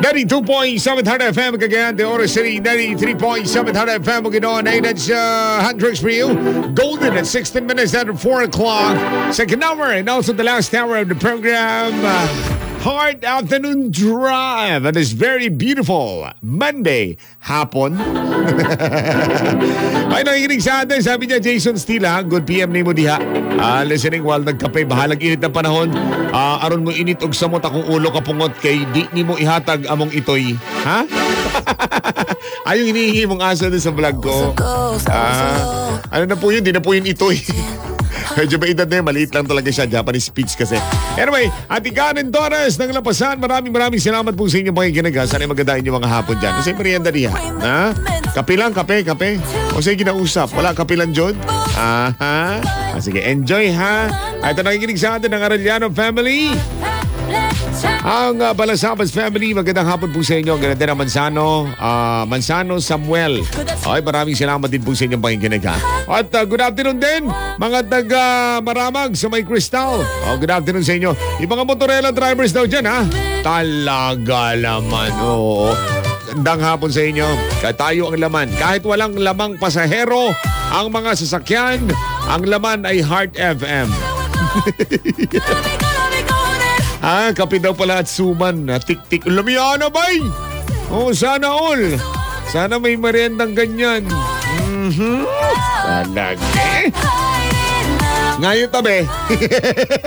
92.7 FM Cagayan de Oro City, 93.7 FM Bukidnon. Hey, that's Hendrix for you. Golden at 16 minutes after 4 o'clock. Second hour and also the last hour of the program. Hard Afternoon Drive. That is very beautiful. Monday, hapon. Ay, nakikinig sa atin. Sabi niya, Jason Stila, good PM ni mo diha. Listening while nagkape. Bahalag init na panahon. Aron mo init og samot akong ulo kapungot kay di ni mo ihatag among itoy. Ha? Ay, yung hinihingi mong asa doon sa vlog ko. Ano na po yun? Di na po yun itoy. Medyo ba edad na yun? Maliit lang talaga siya. Japanese speech kasi. Anyway, Ate Karen Torres ng Lapasan. Maraming salamat po sa inyo mga kinaga. Sana magandaan yung mga hapon dyan. Kasi merienda niya. Ha? Kape lang, kape. O sige, kinausap. Wala kape lang, John? Aha. Sige, enjoy ha. Ito nakikinig sa atin ng Arellano family. Ang Balasabas family, magandang hapon po sa inyo. Ganda din ang Mansano Samuel. Okay, maraming salamat din po sa inyong pakikinig ha. At good afternoon din, mga taga Maramag sa May Crystal. Good afternoon sa inyo. Yung mga motorela drivers daw dyan ha. Talaga naman, oo. Gandang hapon sa inyo. Tayo ang laman. Kahit walang lamang pasahero, ang mga sasakyan, ang laman ay Heart FM. Kape daw pala at suman. Tik-tik. Lamiana bay! Sana all. Sana may meriendang ganyan. Talaga. Ngayon tabi.